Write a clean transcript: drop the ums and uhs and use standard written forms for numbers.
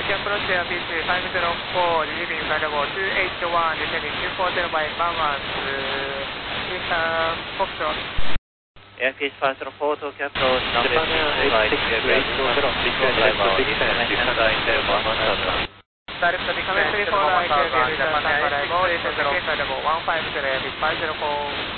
can approach Airbus 504, leaving flight level 281, descending 240 by Bahamas, Eastern Foxtrot. Airbus 504, Tokyo approach, number 6 Direct distance 34 right, Japan Airlines, descend flight level 150, Airbus 504.